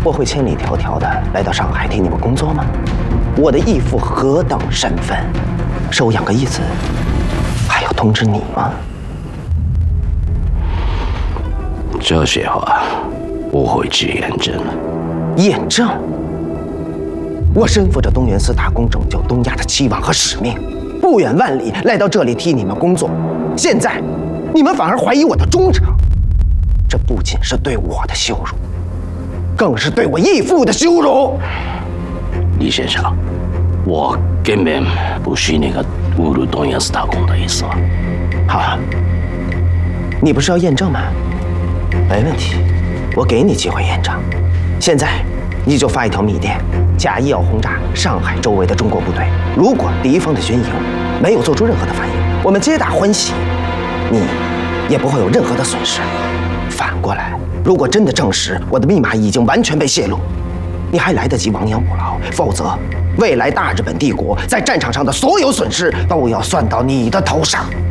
我会千里迢迢的来到上海替你们工作吗？我的义父何等身份，收养个义子，还要通知你吗？ 这些话我会去验证。 验证？我身负着东源4大公拯救东亚的期望和使命，不远万里来到这里替你们工作，现在你们反而怀疑我的忠诚，这不仅是对我的羞辱，更是对我义父的羞辱。 李先生，我根本不是那个侮辱东源4大公的意思。 好，你不是要验证吗？没问题，我给你机会验证。现在你就发一条密电，假意要轰炸上海周围的中国部队。如果敌方的军营没有做出任何的反应，我们皆大欢喜，你也不会有任何的损失。反过来，如果真的证实我的密码已经完全被泄露，你还来得及亡羊补牢，否则未来大日本帝国在战场上的所有损失都要算到你的头上。